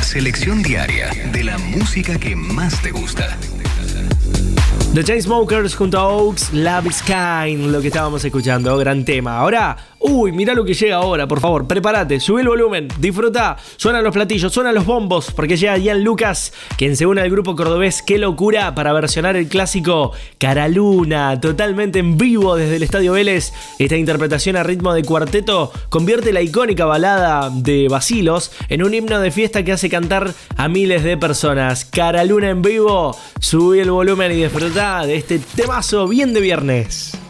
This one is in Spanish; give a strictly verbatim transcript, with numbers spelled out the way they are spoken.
selección diaria de la música que más te gusta. The Chainsmokers junto a Oaks, Love Is Kind, lo que estábamos escuchando, gran tema. Ahora, uy, mirá lo que llega ahora, por favor, prepárate, subí el volumen, disfruta, suenan los platillos, suenan los bombos, porque llega Ian Lucas, quien se une al grupo cordobés Qué Locura para versionar el clásico Cara Luna, totalmente en vivo desde el Estadio Vélez. Esta interpretación a ritmo de cuarteto convierte la icónica balada de Bacilos en un himno de fiesta que hace cantar a miles de personas. Cara Luna en vivo, subí el volumen y disfruta de este temazo bien de viernes.